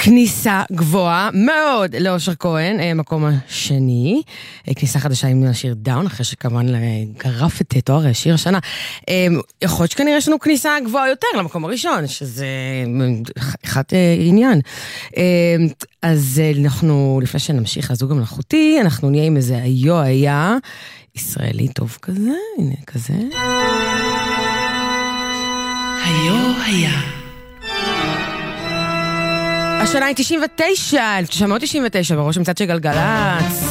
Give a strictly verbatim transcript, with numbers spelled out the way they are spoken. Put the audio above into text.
כניסה גבוהה מאוד לאושר כהן, מקום השני, כניסה חדשה עם השיר דאון, אחרי שכמובן גרף את תואר השיר השנה. יכול להיות שכנראה יש לנו כניסה גבוהה יותר למקום הראשון, שזה אחד עניין. אז אנחנו, לפני שנמשיך לזוג המלאכותי, אנחנו נהיה עם איזה היו היה ישראלי טוב כזה, הנה כזה. היו היה. השנה היא תשעים ותשע, אלף תשע מאות תשעים ותשע, בראש המצד של גלגלצ.